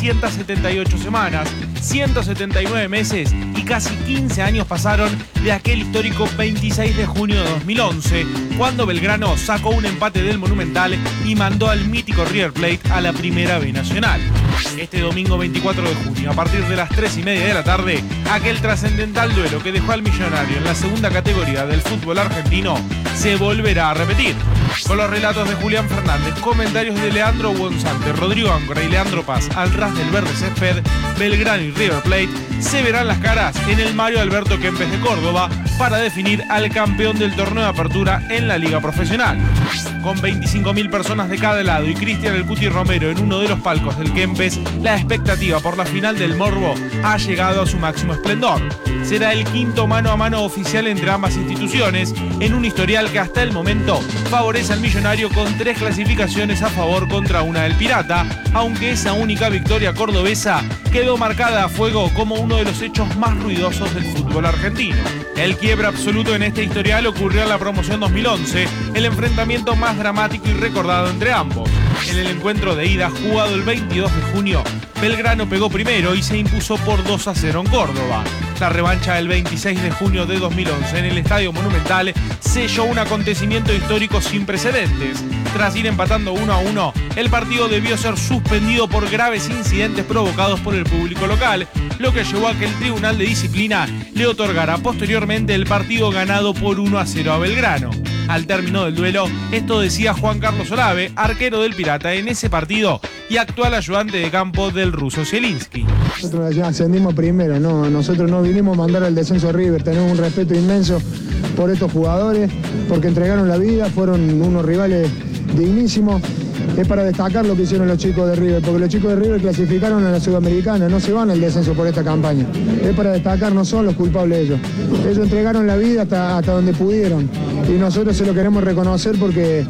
378 semanas, 179 meses y casi 15 años pasaron de aquel histórico 26 de junio de 2011, cuando Belgrano sacó un empate del Monumental y mandó al mítico River Plate a la Primera B Nacional. Este domingo 24 de junio, a partir de las 3:30 de la tarde, aquel trascendental duelo que dejó al Millonario en la segunda categoría del fútbol argentino se volverá a repetir. Con los relatos de Julián Fernández, comentarios de Leandro González, Rodrigo Áncora y Leandro Paz al ras del verde césped, Belgrano y River Plate se verán las caras en el Mario Alberto Kempes de Córdoba para definir al campeón del torneo de apertura en la Liga Profesional. Con 25.000 personas de cada lado y Cristian El Cuti Romero en uno de los palcos del Kempes, la expectativa por la final del Morbo ha llegado a su máximo esplendor. Será el quinto mano a mano oficial entre ambas instituciones, en un historial que hasta el momento favorece al Millonario con 3 clasificaciones a favor contra una del Pirata, aunque esa única victoria cordobesa quedó marcada a fuego como uno de los hechos más ruidosos del fútbol argentino. El quiebre absoluto en este historial ocurrió en la promoción 2011, el enfrentamiento más dramático y recordado entre ambos. En el encuentro de ida, jugado el 22 de junio, Belgrano pegó primero y se impuso por 2-0 en Córdoba. La revancha del 26 de junio de 2011 en el Estadio Monumental selló un acontecimiento histórico sin precedentes. Tras ir empatando 1-1, el partido debió ser suspendido por graves incidentes provocados por el público local, lo que llevó a que el Tribunal de Disciplina le otorgara posteriormente el partido ganado por 1-0 a Belgrano. Al término del duelo, esto decía Juan Carlos Olave, arquero del Pirata en ese partido y actual ayudante de campo del ruso Zielinski. Nosotros ya ascendimos primero, ¿no? Nosotros no vinimos a mandar al descenso a River, tenemos un respeto inmenso por estos jugadores, porque entregaron la vida, fueron unos rivales dignísimos. Es para destacar lo que hicieron los chicos de River, porque los chicos de River clasificaron a la Sudamericana, no se van al descenso por esta campaña. Es para destacar, no son los culpables ellos. Ellos entregaron la vida hasta donde pudieron y nosotros se lo queremos reconocer porque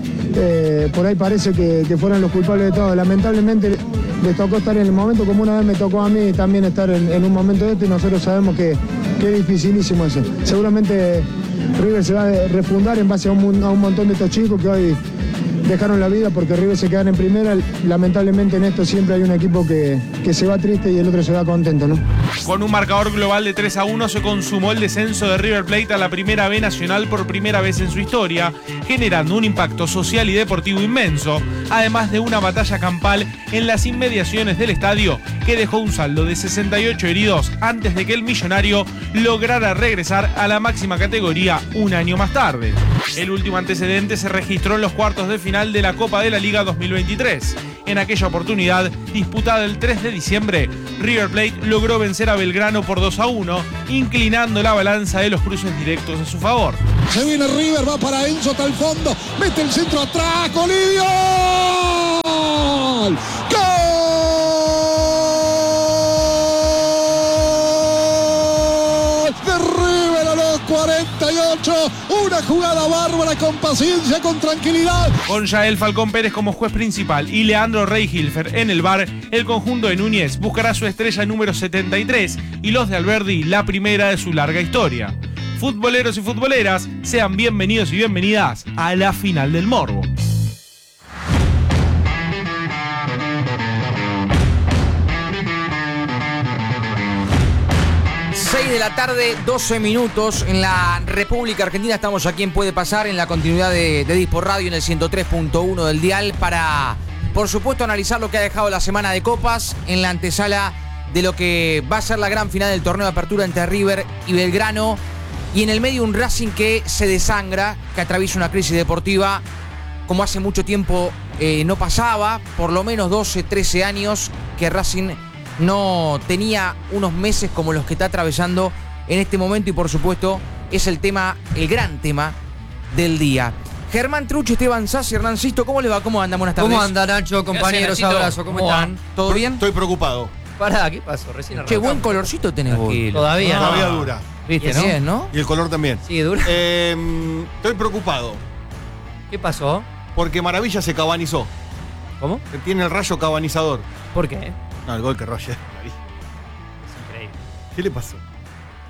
por ahí parece que fueron los culpables de todo. Lamentablemente les tocó estar en el momento, como una vez me tocó a mí también estar en un momento de este y nosotros sabemos que es dificilísimo eso. Seguramente River se va a refundar en base a un montón de estos chicos que hoy dejaron la vida porque River se quedan en primera. Lamentablemente en esto siempre hay un equipo que se va triste y el otro se va contento, ¿no? Con un marcador global de 3-1 se consumó el descenso de River Plate a la Primera B Nacional por primera vez en su historia, generando un impacto social y deportivo inmenso, además de una batalla campal en las inmediaciones del estadio que dejó un saldo de 68 heridos antes de que el Millonario lograra regresar a la máxima categoría un año más tarde. El último antecedente se registró en los cuartos de final de la Copa de la Liga 2023. En aquella oportunidad, disputada el 3 de diciembre, River Plate logró vencer a Belgrano por 2-1, inclinando la balanza de los cruces directos a su favor. Se viene River, va para Enzo hasta el fondo, mete el centro atrás, Colidio. ¡Gol! De River a los 48, una jugada bárbara, con paciencia, con tranquilidad. Con Yael Falcón Pérez como juez principal y Leandro Rey Hilfer en el VAR, el conjunto de Núñez buscará su estrella número 73 y los de Alberdi la primera de su larga historia. Futboleros y futboleras, sean bienvenidos y bienvenidas a la final del Morbo. De la tarde, 12 minutos en la República Argentina. Estamos aquí en Puede Pasar, en la continuidad de Dispo Radio en el 103.1 del dial, para, por supuesto, analizar lo que ha dejado la semana de copas en la antesala de lo que va a ser la gran final del torneo de apertura entre River y Belgrano, y en el medio un Racing que se desangra, que atraviesa una crisis deportiva como hace mucho tiempo no pasaba, por lo menos 12, 13 años que Racing no tenía unos meses como los que está atravesando en este momento, y por supuesto es el gran tema del día. Germán Truchi, Esteban Sassi, Hernán Sisto, ¿cómo les va? ¿Cómo andan? Buenas tardes. ¿Cómo anda, Nacho, compañeros? Gracias, Abrazo, ¿cómo están? ¿Todo bien? Estoy preocupado. Pará, ¿qué pasó? Recién Qué arrancamos. buen colorcito tenés vos. Todavía, ¿no? Todavía dura. ¿Viste, Así es, ¿no? Y el color también. Sigue dura. Estoy preocupado ¿Qué pasó? porque Maravilla se cabanizó. ¿Cómo? Que tiene el rayo cabanizador. ¿Por qué? No, el gol que Roger. Es increíble. ¿Qué le pasó?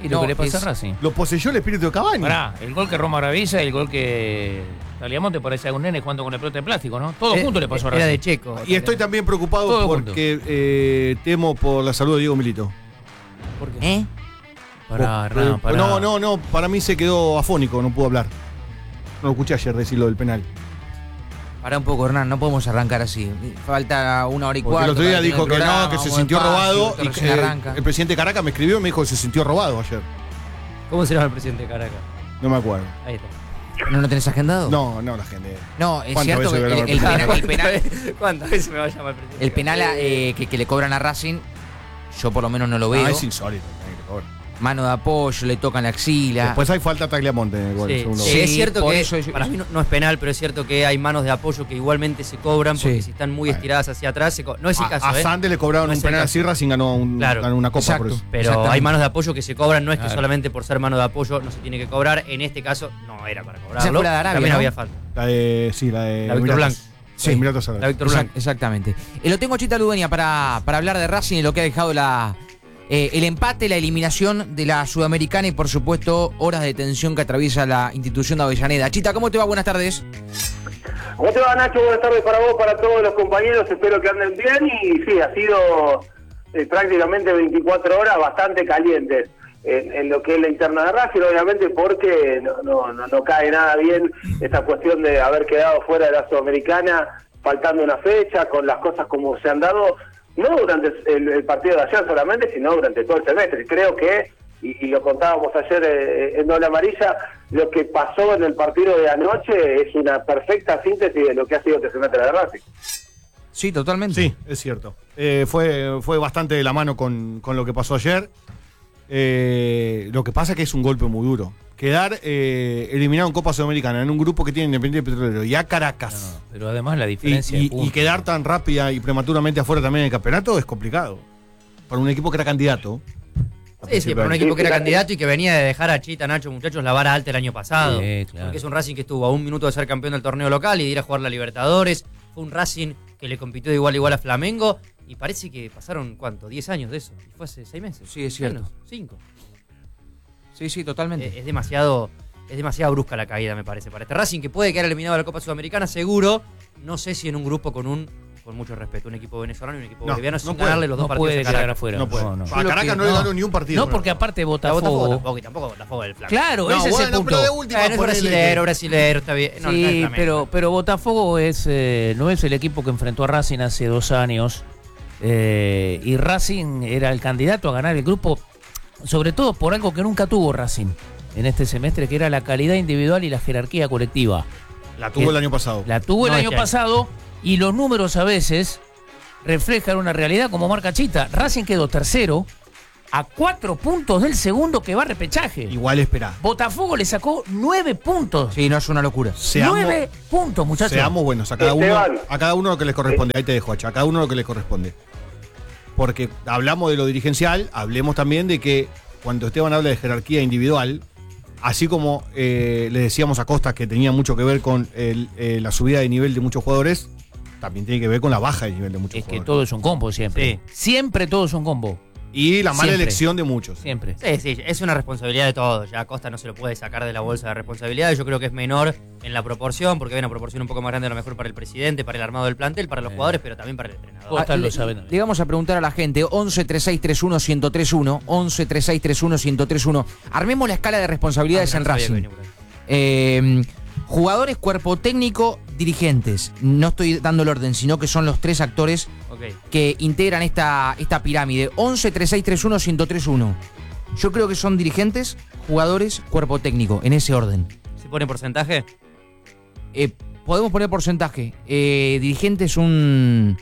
Y lo No, que le pasa es- a Racing. Lo poseyó el espíritu de Cavani. Pará, el gol que Roma Maravilla y el gol que Tagliamonte parece a un nene jugando con el pelota de plástico, ¿no? Todo junto le pasó a Era Racing. de Checo. Y estoy también preocupado Todo porque temo por la salud de Diego Milito. ¿Por qué? ¿Eh? Pará, Hernán, pará. No, para mí se quedó afónico, no pudo hablar. No lo escuché ayer decir lo del penal. Pará un poco, Hernán, no podemos arrancar así. Falta 1 hora y Porque cuarto. el otro día para dijo que terminar el no, que programa, se vamos sintió despacio, robado. que Y recién que arranca. el presidente Caracas me escribió y me dijo que se sintió robado ayer. ¿Cómo se llama el presidente de Caracas? No me acuerdo. Ahí está. ¿No lo tenés agendado? No, la gente. No, es ¿Cuántas cierto que veces el, verá el la penal, el penal, ¿Cuántas veces me va a llamar el presidente? el penal que le cobran a Racing, yo por lo menos no lo veo. Es insólito. Mano de apoyo, le tocan la axila. Después hay falta a Tagliamonte en el gol, Sí, segundo sí, gol. es cierto por que eso yo- para mí no es penal, pero es cierto que hay manos de apoyo que igualmente se cobran porque Sí. si están muy estiradas hacia atrás, no es el caso, A Sande le cobraron No es un el penal caso. así, Racing ganó Claro. una copa por Exacto. eso. Pero Exactamente. hay manos de apoyo que se cobran, no es que Claro. solamente por ser mano de apoyo no se tiene que cobrar. En este caso no era para cobrarlo. Esa fue la de Arabia, También ¿no? había falta. La de La Víctor Blanco. Sí, Emiratos Árabes. La Víctor Blanco. Exactamente. Lo tengo a Chita Ludueña para hablar de Racing y lo que ha dejado el empate, la eliminación de la Sudamericana y por supuesto horas de tensión que atraviesa la institución de Avellaneda. Chita, ¿cómo te va? Buenas tardes. ¿Cómo te va, Nacho? Buenas tardes para vos, para todos los compañeros. Espero que anden bien. Y sí, ha sido prácticamente 24 horas bastante calientes en lo que es la interna de Racing, obviamente porque no cae nada bien esta cuestión de haber quedado fuera de la Sudamericana, faltando una fecha, con las cosas como se han dado, no durante el partido de ayer solamente, sino durante todo el semestre. Creo que, y lo contábamos ayer en Doble Amarilla, lo que pasó en el partido de anoche es una perfecta síntesis de lo que ha sido este semestre de Racing. Sí, totalmente. Sí, es cierto. Fue bastante de la mano con lo que pasó ayer. Lo que pasa es que es un golpe muy duro. Quedar eliminado en Copa Sudamericana en un grupo que tiene Independiente Petrolero y a Caracas. No, pero además la diferencia de Y puntos. quedar tan rápida y prematuramente afuera también del campeonato es complicado. Para un equipo que era candidato. Sí, para un equipo que era Sí, candidato y que venía de dejar a Chita, Nacho, muchachos, la vara alta el año pasado. Sí, claro. Porque es un Racing que estuvo a un minuto de ser campeón del torneo local y de ir a jugar la Libertadores. Fue un Racing que le compitió de igual a igual a Flamengo. Y parece que pasaron, ¿cuánto? 10 años de eso. Y fue hace 6 meses. Sí, es cierto. Menos, 5. Sí, totalmente. Es demasiado brusca la caída, me parece, para este Racing, que puede quedar eliminado de la Copa Sudamericana, seguro. No sé si en un grupo con mucho respeto, un equipo venezolano y un equipo No, boliviano, no sin puede. ganarle los dos No partidos puede a quedar Caracas. afuera. No puede. No. A Caracas no le ganó ni un partido. No, porque aparte A Botafogo Botafogo. tampoco, y tampoco Botafogo del Flamengo. Claro, No, ese es el bueno, punto. pero de última Es brasilero, está bien. No, no es Sí, Flamengo. pero Botafogo no es el equipo que enfrentó a Racing hace 2 años. Y Racing era el candidato a ganar el grupo, sobre todo por algo que nunca tuvo Racing en este semestre, que era la calidad individual y la jerarquía colectiva. La tuvo el año pasado. La tuvo el No año este año. pasado y los números a veces reflejan una realidad como marca Chita. Racing quedó tercero a 4 puntos del segundo que va a repechaje. Igual espera. Botafogo le sacó 9 puntos. Sí, no es una locura. 9 puntos, muchachos. Seamos buenos, a cada Esteban. uno lo que les corresponde. Ahí te dejo, Hacha, a cada uno lo que les corresponde. Porque hablamos de lo dirigencial, hablemos también de que cuando Esteban habla de jerarquía individual, así como le decíamos a Costa que tenía mucho que ver con la subida de nivel de muchos jugadores, también tiene que ver con la baja de nivel de muchos Es que jugadores. todo es un combo siempre. Sí. Siempre todo es un combo. Y la mala Siempre. elección de muchos. Siempre. Sí, es una responsabilidad de todos. Ya Costa no se lo puede sacar de la bolsa de responsabilidades. Yo creo que es menor en la proporción, porque hay una proporción un poco más grande a lo mejor para el presidente, para el armado del plantel, para los jugadores, pero también para el entrenador. Costa lo le, sabe también. le vamos a preguntar a la gente 11 36 31 1031 11 36 31 1031. Armemos la escala de responsabilidades en Racing. Jugadores, cuerpo técnico, dirigentes. No estoy dando el orden, sino que son los 3 actores Ok. que integran esta pirámide. 11 36 31 1031. Yo creo que son dirigentes, jugadores, cuerpo técnico, en ese orden. ¿Se pone porcentaje? Podemos poner porcentaje. Dirigentes un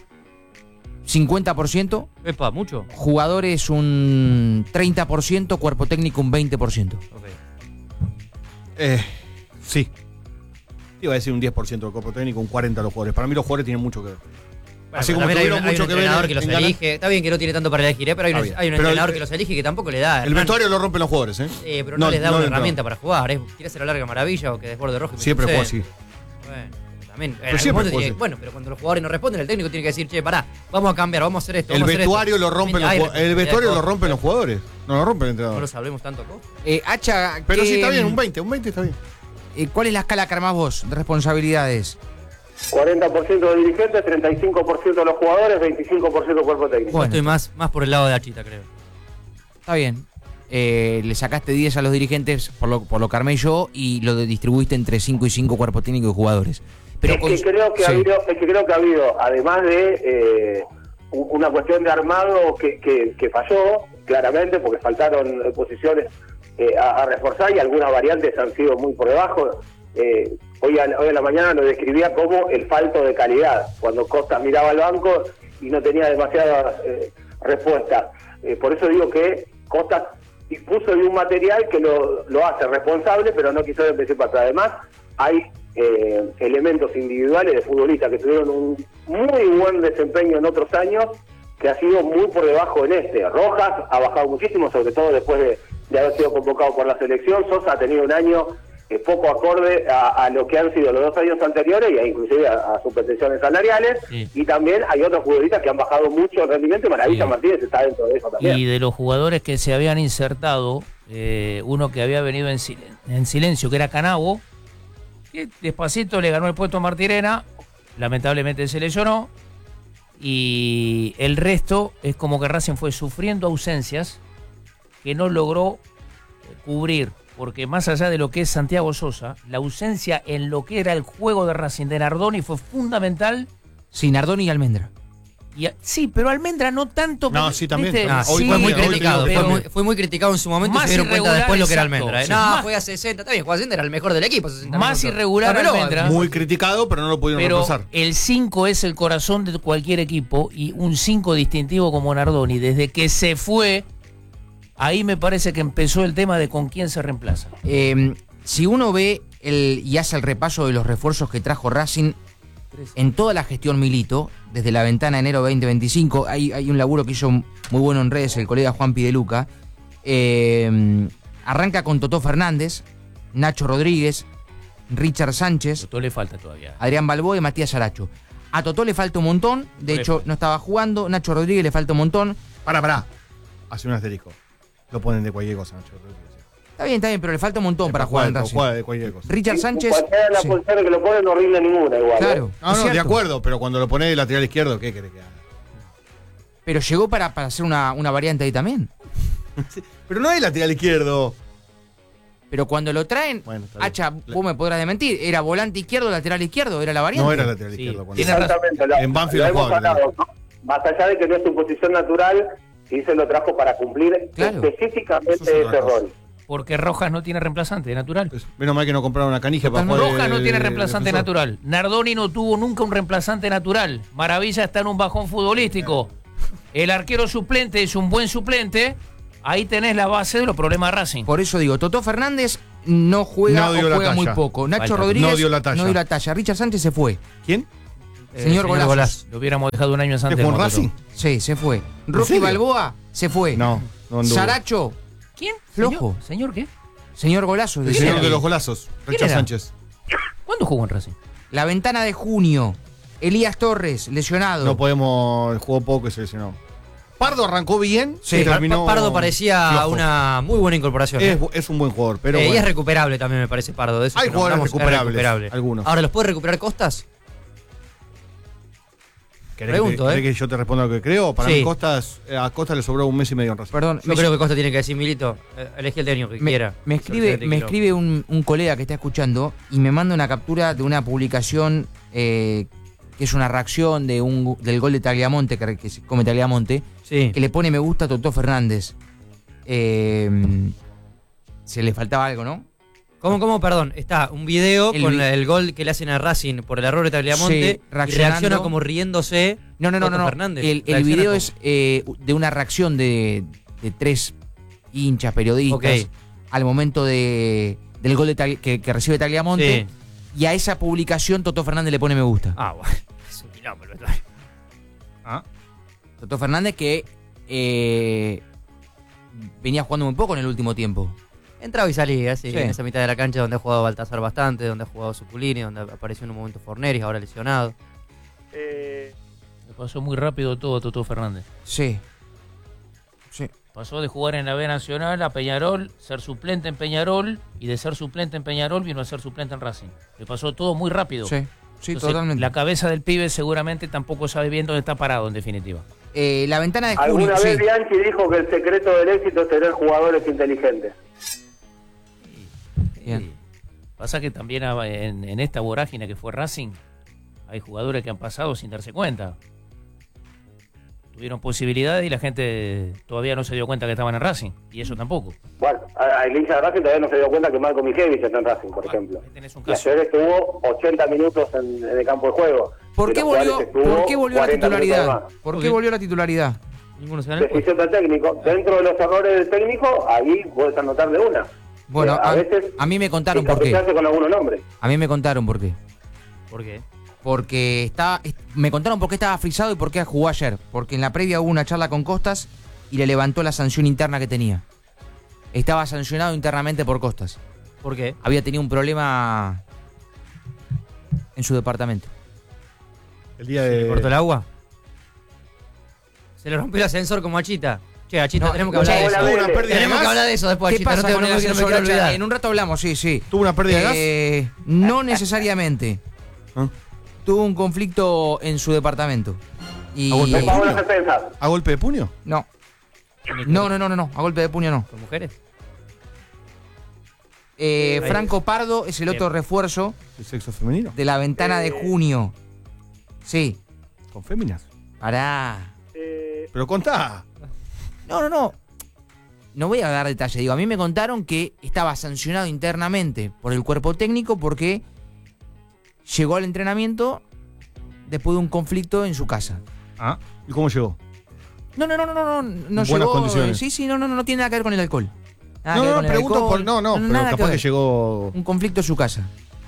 50%, Epa, mucho. jugadores un 30%, cuerpo técnico un 20%. Ok. Sí. Iba a decir un 10% del cuerpo técnico, un 40% de los jugadores. Para mí los jugadores tienen mucho que ver. Bueno, Así como también tuvieron hay mucho un que ver entrenador en- que los en ganar- elige. Está bien que no tiene tanto para elegir, pero hay un Está bien. entrenador Pero el- que los elige que tampoco le da. El vestuario lo rompen los jugadores, ¿eh? Pero no, les da una le entró. herramienta para jugar. Quiere hacer la larga maravilla o que desborde rojo. y me Siempre jugó crucé. así. Bueno, pero también. Pero siempre jugó así. Bueno, pero cuando los jugadores no responden, el técnico tiene que decir, che, pará, vamos a cambiar, vamos a hacer esto. El vamos a hacer vestuario esto. lo rompen Hay el vestuario lo rompen los jugadores. No lo rompe el No entrenador. lo sabremos tanto acá. Hacha, Pero ¿qué, sí, está bien, un 20 está bien. ¿cuál es la escala que armás vos de responsabilidades? 40% de dirigentes, 35% de los jugadores, 25% cuerpo técnico. Yo estoy más por el lado de Achita, creo. Está bien. Le sacaste 10 a los dirigentes por lo que armé yo y lo distribuiste entre 5 y 5 cuerpo técnico y jugadores. Pero es que creo que ha habido, además de una cuestión de armado que falló, claramente, porque faltaron posiciones a reforzar y algunas variantes han sido muy por debajo. Hoy en la mañana lo describía como el falto de calidad, cuando Costa miraba al banco y no tenía demasiadas respuestas. Por eso digo que Costa dispuso de un material que lo hace responsable, pero no quiso empezar para atrás. Además, hay elementos individuales de futbolistas que tuvieron un muy buen desempeño en otros años, que ha sido muy por debajo en este. Rojas ha bajado muchísimo, sobre todo después de haber sido convocado por la selección. Sosa ha tenido un año poco acorde a lo que han sido los 2 años anteriores y inclusive a sus pretensiones salariales. Sí. Y también hay otros futbolistas que han bajado mucho el rendimiento. Maravilla Sí. Martínez está dentro de eso también. Y de los jugadores que se habían insertado, uno que había venido en silencio, que era Canabo, que despacito le ganó el puesto a Martirena, lamentablemente se lesionó, y el resto es como que Racing fue sufriendo ausencias que no logró cubrir, porque más allá de lo que es Santiago Sosa, la ausencia en lo que era el juego de Racing de Nardoni fue fundamental. Sí, Nardoni y Almendra. Sí, pero Almendra no tanto. No, porque, sí, también. ¿viste? Hoy Fue muy hoy criticado. pero- Fue muy criticado en su momento y Más se dieron cuenta irregular, después lo que era exacto. Almendra. Sí. No, Más- juega 60. Está bien, juega 60, era el mejor del equipo. 60 Más minutos. irregular Dámelo, Almendra. Muy criticado, pero no lo pudieron Pero reemplazar. el 5 es el corazón de cualquier equipo y un 5 distintivo como Nardoni, desde que se fue, ahí me parece que empezó el tema de con quién se reemplaza. Si uno ve y hace el repaso de los refuerzos que trajo Racing en toda la gestión Milito, desde la ventana de enero 2025, hay un laburo que hizo muy bueno en redes el colega Juan Pideluca. Arranca con Totó Fernández, Nacho Rodríguez, Richard Sánchez, Totó le falta todavía. Adrián Balboa y Matías Aracho. A Totó le falta un montón, de hecho no estaba jugando, Nacho Rodríguez le falta un montón. Pará. Hace un asterisco. Lo ponen de cualquier cosa, Nacho Rodríguez. Está bien, pero le falta un montón para jugar en Racing. Juega de cualquier cosa. Richard Sánchez. Cualquiera de las sí. posiciones que lo ponen no rinde ninguna igual. Claro. No, es de cierto. acuerdo, pero cuando lo pones de lateral izquierdo, ¿qué querés que haga? Pero llegó para hacer una variante ahí también. Pero no es lateral izquierdo. Pero cuando lo traen, Bueno, está bien. Hacha, vos me podrás desmentir, ¿era volante izquierdo, lateral izquierdo? ¿Era la variante? No era lateral Sí, izquierdo. Cuando tiene razón. Exactamente. En Banfield lo lo hemos jugaban, sacado, ¿no? Más allá de que no es su posición natural, sí se lo trajo para cumplir Claro. específicamente Eso es otra ese cosa. rol. Porque Rojas no tiene reemplazante natural. Menos mal que no compraron una canija para jugar. Rojas no el tiene reemplazante defensor. natural. Nardoni no tuvo nunca un reemplazante natural. Maravilla está en un bajón futbolístico. El arquero suplente es un buen suplente. Ahí tenés la base de los problemas de Racing. Por eso digo, Totó Fernández no juega No dio o la juega muy talla. poco. Nacho Falta. Rodríguez No dio la talla. Richard Sánchez se fue. ¿Quién? Señor Golazo. Lo hubiéramos dejado un año ¿Qué antes. fue un Mototo. Racing? Sí, se fue. Rocky serio? Balboa se fue. No anduvo. Saracho, ¿Quién? Flojo. ¿Señor qué? señor Golazo. El decía. señor de los golazos, ¿Quién Richard era? Sánchez. ¿Cuándo jugó en Racing? La ventana de junio. Elías Torres, lesionado. No podemos, jugó poco y se lesionó. Pardo arrancó bien, Sí. y terminó Pardo parecía flojo. una muy buena incorporación. Es un buen jugador, pero Y bueno. es recuperable también, me parece, Pardo. De eso Hay que jugadores nombramos, es recuperables, recuperable. algunos. Ahora, ¿los puede recuperar Costas? ¿Querés pregunto, que yo te responda lo que creo? Para Sí. mí a Costa le sobró un mes y medio en Racing. Perdón, Yo creo que Costa tiene que decir, Milito, elegí el técnico que quiera. Me escribe un colega que está escuchando y me manda una captura de una publicación que es una reacción del gol de Tagliamonte, que se come Tagliamonte, Sí. que le pone me gusta a Totó Fernández. Se le faltaba algo, ¿no? ¿Cómo? Perdón. Está un video El con vi- el gol que le hacen a Racing por el error de Tagliamonte. Sí, y reaccionando. reacciona como riéndose. No. Otto Fernández. El Reacciona video como- es de una reacción de 3 hinchas periodistas Ok. al momento del gol que recibe Tagliamonte. Sí. Y a esa publicación Totó Fernández le pone me gusta. Ah, bueno. Es un quilombo el vestuario. Totó Fernández que venía jugando muy poco en el último tiempo. Entraba y salía, sí, Sí. en esa mitad de la cancha donde ha jugado Baltasar bastante, donde ha jugado Zuculini, donde apareció en un momento Forneris, ahora lesionado. Le pasó muy rápido todo a Totó Fernández. Sí. Sí. Pasó de jugar en la B Nacional a Peñarol, ser suplente en Peñarol, y de ser suplente en Peñarol vino a ser suplente en Racing. Le pasó todo muy rápido. Sí, Entonces, totalmente. La cabeza del pibe seguramente tampoco sabe bien dónde está parado, en definitiva. La ventana de junio. Alguna vez Bianchi dijo que el secreto del éxito es tener jugadores inteligentes. Bien. Pasa que también en esta vorágine que fue Racing, hay jugadores que han pasado sin darse cuenta. Tuvieron posibilidades y la gente todavía no se dio cuenta que estaban en Racing, y eso tampoco. Bueno, el hincha de Racing todavía no se dio cuenta que Marco Mijevich está en Racing, por ejemplo. Ahí tenés un Y caso. ayer estuvo 80 minutos en el campo de juego. ¿Por qué volvió la 40 titularidad? minutos más. ¿Por qué volvió la titularidad? Ninguno se gana el puesto. Decisión del técnico. Dentro de los errores del técnico, ahí puedes anotar de una. Bueno, veces a mí me contaron por qué. encapricarse con algunos nombres. A mí me contaron por qué. ¿Por qué? Porque me contaron por qué estaba frisado y por qué jugó ayer. Porque en la previa hubo una charla con Costas y le levantó la sanción interna que tenía. Estaba sancionado internamente por Costas. ¿Por qué? Había tenido un problema en su departamento. El día ¿Se le de. cortó el agua? Se le rompió el ascensor como a Chita. Che, Achita, No, tenemos que hablar de escuchá, eso. tuvo una pérdida Tenemos de que gas. hablar de eso después, ¿Qué Achita. pasa No te con el no me quiero ascensor? olvidar. En un rato hablamos, sí. ¿Tuvo una pérdida de gas? No necesariamente. ¿Ah? Tuvo un conflicto en su departamento. Y ¿A golpe de Pagó puño? las defensas. ¿A golpe de puño? No. No. A golpe de puño no. ¿Con mujeres? Franco Pardo es el otro refuerzo ¿El sexo femenino? de la ventana de junio. Sí. ¿Con féminas? Pará. Pero contá. No. No voy a dar detalle. Digo, a mí me contaron que estaba sancionado internamente por el cuerpo técnico porque llegó al entrenamiento después de un conflicto en su casa. Ah. ¿Y cómo llegó? No Buenas llegó. condiciones. Sí, no tiene nada que ver con el alcohol. Nada que ver No, con el pregunto alcohol. por. No, pero nada capaz que ver. llegó. Un conflicto en su casa.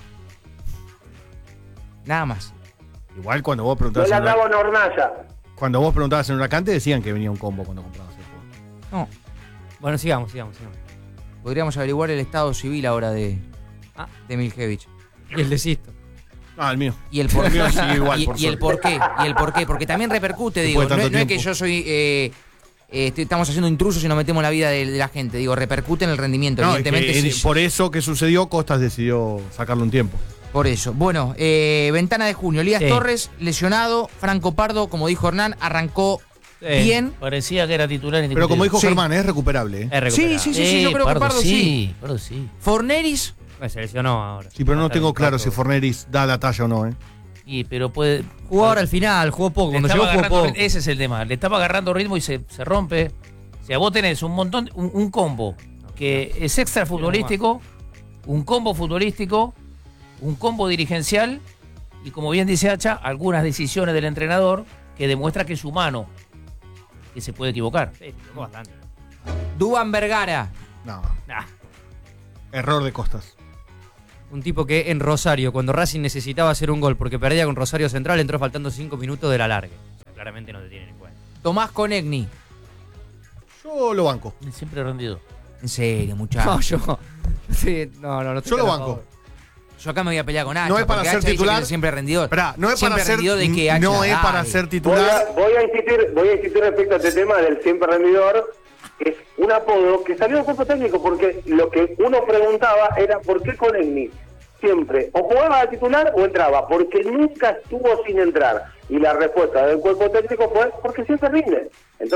Nada más. Igual cuando vos Yo preguntabas. le en andaba en Hornalla. Cuando vos preguntabas en Huracán, te decían que venía un combo cuando comprabas el juego. No. Bueno, sigamos. Podríamos averiguar el estado civil ahora de Miljevich. Y el de Sisto. Ah, el mío. Y el por El mío sigue igual, por y el por qué. Y el por qué. Porque también repercute, digo. Después de No tanto es que tiempo. yo soy. Estamos haciendo intrusos y nos metemos en la vida de la gente. Digo, repercute en el rendimiento. No, es que, Evidentemente, sí. por eso que sucedió, Costas decidió sacarle un tiempo. Por eso. Bueno, ventana de junio. Elías Sí. Torres, lesionado. Franco Pardo, como dijo Hernán, arrancó bien. Parecía que era titular en Pero como dijo Sí. Germán, es recuperable. Es recuperable. Sí, yo creo que Pardo sí. Pardo sí. Forneris, Se lesionó ahora. Sí, pero no Hasta tengo el claro rato. si Forneris da la talla o no, ¿eh? Pero puede. Jugó ahora al final, jugó poco. Le Cuando estaba llegó jugó agarrando poco. ritmo, ese es el tema. Le estaba agarrando ritmo y se rompe. O sea, vos tenés un montón, un combo que es extra futbolístico, un combo futbolístico, un combo dirigencial y, como bien dice Hacha, algunas decisiones del entrenador que demuestra que es humano, que se puede equivocar. Sí, jugó bastante. Duván Vergara. No. Nah. Error de Costas. Un tipo que en Rosario, cuando Racing necesitaba hacer un gol porque perdía con Rosario Central, entró faltando 5 minutos de la largue. O sea, claramente no te tienen en cuenta. Tomás Conegni. Yo lo banco. Siempre ha rendido. En serio, muchachos. No, yo. Sí, no. Yo lo banco. Yo acá me voy a pelear con Hacha. No es para porque ser Hacha dice titular. que siempre rendidor. Esperá, no es Siempre para ser. rendidor de que Hacha, No es para dale. ser titular. Voy a insistir respecto a este tema del siempre rendidor. Es un apodo que salió del cuerpo técnico porque lo que uno preguntaba era ¿por qué Conegni siempre o jugaba de titular o entraba? Porque nunca estuvo sin entrar. Y la respuesta del cuerpo técnico fue porque siempre rinde. Entonces,